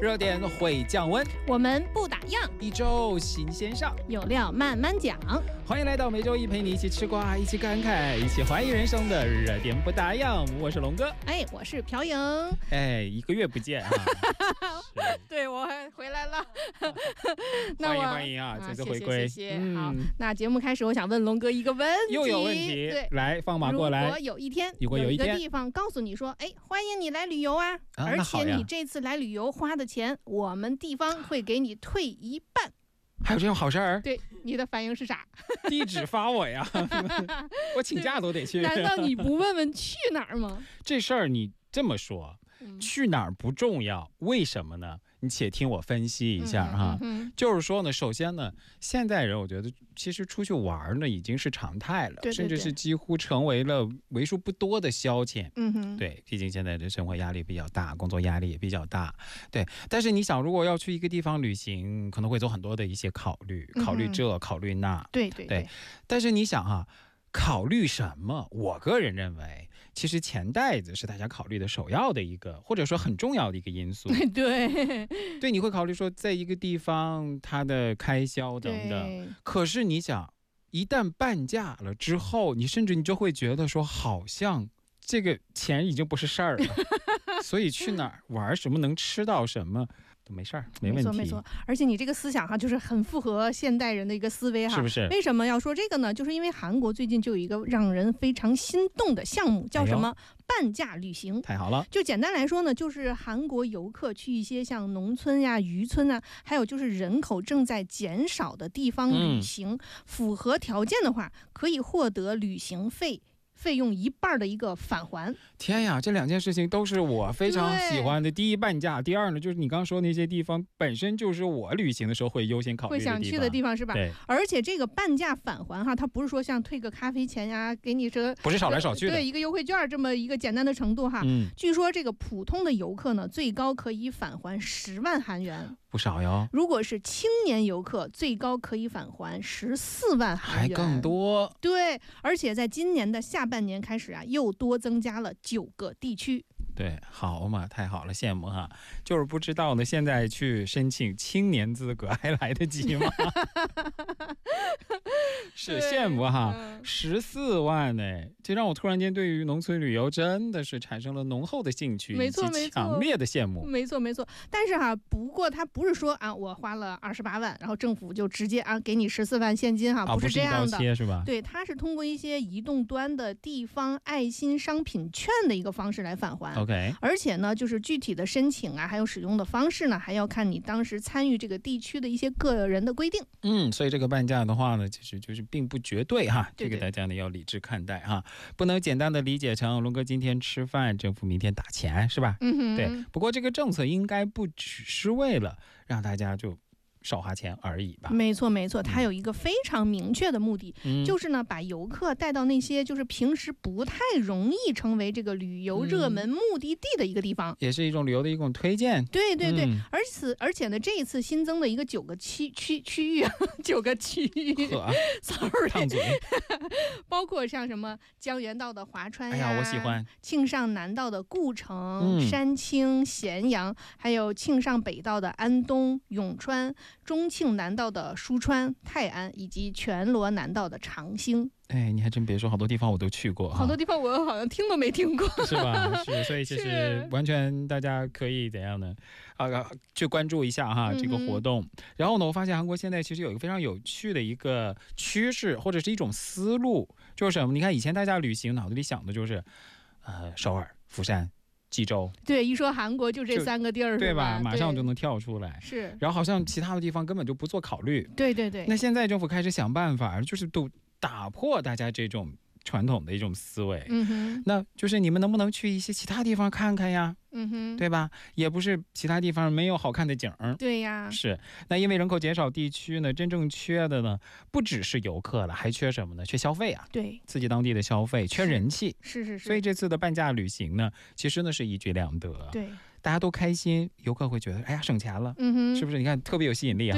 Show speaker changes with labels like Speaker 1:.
Speaker 1: 热点会降温，
Speaker 2: 我们不打烊，
Speaker 1: 一周新鲜上，
Speaker 2: 有料慢慢讲。
Speaker 1: 欢迎来到每周一陪你一起吃瓜，一起感慨，一起怀疑人生的热点不打烊。我是龙哥，
Speaker 2: 我是朴莹。
Speaker 1: 一个月不见啊！
Speaker 2: 对，我回来了。
Speaker 1: 欢迎啊！这次回归，
Speaker 2: 谢谢。好，那节目开始，我想问龙哥一个问题。
Speaker 1: 又有问题？
Speaker 2: 对，
Speaker 1: 来放马过来。
Speaker 2: 如果有一天有一个地方告诉你说，欢迎你来旅游啊，而且你这次来旅游花的钱，我们地方会给你退一半。
Speaker 1: 还有这种好事儿？
Speaker 2: 对，你的反应是啥？
Speaker 1: 地址发我呀！我请假都得去。
Speaker 2: 难道你不问问去哪儿吗？
Speaker 1: 这事儿你这么说，去哪儿不重要，为什么呢？你且听我分析一下哈。就是说呢，首先呢，现代人我觉得其实出去玩呢已经是常态了，甚至是几乎成为了为数不多的消遣。对，毕竟现在的生活压力比较大，工作压力也比较大。对，但是你想，如果要去一个地方旅行，可能会做很多的一些考虑，考虑这，考虑那。对。但是你想哈。考虑什么？我个人认为，其实钱袋子是大家考虑的首要的一个，或者说很重要的一个因素。对，你会考虑说，在一个地方它的开销等等。可是你想，一旦半价了之后，你甚至就会觉得说，好像这个钱已经不是事儿了。所以去哪儿玩什么，能吃到什么。都没事儿，没问题。
Speaker 2: 没错，而且你这个思想哈，就是很符合现代人的一个思维哈，
Speaker 1: 是不是？
Speaker 2: 为什么要说这个呢？就是因为韩国最近就有一个让人非常心动的项目，叫什么？半价旅行。
Speaker 1: 太好了！
Speaker 2: 就简单来说呢，就是韩国游客去一些像农村呀、渔村啊，还有就是人口正在减少的地方旅行，符合条件的话，可以获得旅行费用一半的一个返还。
Speaker 1: 天呀，这两件事情都是我非常喜欢的。第一，半价；第二呢，就是你刚刚说那些地方本身就是我旅行的时候会优先考虑的地方，
Speaker 2: 会想去的地方，是吧？
Speaker 1: 对。
Speaker 2: 而且这个半价返还哈，它不是说像退个咖啡钱呀，给你这
Speaker 1: 不是少来少去的，
Speaker 2: 对，一个优惠券这么一个简单的程度哈。据说这个普通的游客呢，最高可以返还10万韩元。
Speaker 1: 不少哟。
Speaker 2: 如果是青年游客，最高可以返还14万韩元，
Speaker 1: 还更多。
Speaker 2: 对，而且在今年的下半年开始啊，又多增加了9个地区。
Speaker 1: 对，好嘛，太好了，羡慕哈。就是不知道呢，现在去申请青年资格还来得及吗？是羡慕哈，14万呢，这让我突然间对于农村旅游真的是产生了浓厚的兴趣，以及强烈的羡慕。
Speaker 2: 没错。但是哈，不过他不是说啊，我花了28万，然后政府就直接啊给你14万现金哈，不是这样的，
Speaker 1: 是吧？
Speaker 2: 对，他是通过一些移动端的地方爱心商品券的一个方式来返还。
Speaker 1: OK，
Speaker 2: 而且呢，就是具体的申请啊，还有使用的方式呢，还要看你当时参与这个地区的一些个人的规定。
Speaker 1: 所以这个半价的话呢，其实就是并不绝对哈，
Speaker 2: 对，
Speaker 1: 这个大家呢要理智看待哈，不能简单的理解成龙哥今天吃饭，政府明天打钱，是吧？对。不过这个政策应该不只是为了让大家就少花钱而已吧。
Speaker 2: 没错，它有一个非常明确的目的，就是呢把游客带到那些就是平时不太容易成为这个旅游热门目的地的一个地方，
Speaker 1: 也是一种旅游的一种推荐。
Speaker 2: 对，而且呢，这一次新增的一个9个区域啊，9个区域，sorry，
Speaker 1: 烫嘴，
Speaker 2: 包括像什么江原道的华川呀，
Speaker 1: 我喜欢
Speaker 2: 庆尚南道的故城、山清、咸阳，还有庆尚北道的安东、永川。中庆南道的舒川、泰安，以及全罗南道的长兴。
Speaker 1: 你还真别说，好多地方我都去过，
Speaker 2: 好多地方我好像听都没听过，
Speaker 1: 是吧？是，所以其实完全大家可以怎样呢？去关注一下哈这个活动。然后呢，我发现韩国现在其实有一个非常有趣的一个趋势，或者是一种思路，就是什么？你看以前大家旅行脑子里想的就是，首尔、釜山。济州，
Speaker 2: 对，一说韩国就这3个地儿，
Speaker 1: 对吧？马上就能跳出来。
Speaker 2: 是，
Speaker 1: 然后好像其他的地方根本就不做考虑。
Speaker 2: 对。
Speaker 1: 那现在政府开始想办法，就是都打破大家这种传统的一种思维。那就是你们能不能去一些其他地方看看呀？对吧？也不是其他地方没有好看的景儿。
Speaker 2: 对呀，
Speaker 1: 是。那因为人口减少地区呢，真正缺的呢，不只是游客了，还缺什么呢？缺消费啊。
Speaker 2: 对，
Speaker 1: 刺激当地的消费，缺人气。
Speaker 2: 是。
Speaker 1: 所以这次的半价旅行呢，其实呢是一举两得。
Speaker 2: 对，
Speaker 1: 大家都开心，游客会觉得哎呀省钱了，是不是？你看特别有吸引力啊。